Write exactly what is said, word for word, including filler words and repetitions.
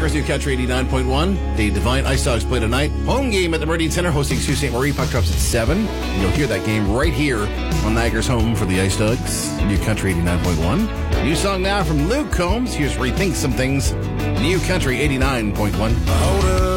Niagara's New Country eighty-nine point one. The Divine Ice Dogs play tonight. Home game at the Meridian Center hosting Sault Ste. Marie. Puck drops at seven. And you'll hear that game right here on Niagara's home for the Ice Dogs. New Country eighty-nine point one. New song now from Luke Combs. Here's Rethink Some Things. New Country eighty-nine point one.